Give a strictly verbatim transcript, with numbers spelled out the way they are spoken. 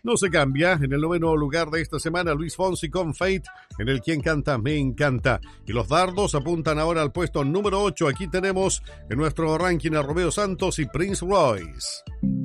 No se cambia. En el noveno lugar de esta semana, Luis Fonsi con Fate, en el Quien Canta Me Encanta. Y los dardos apuntan ahora al puesto número ocho. Aquí tenemos en nuestro ranking a Romeo Santos y Prince Royce.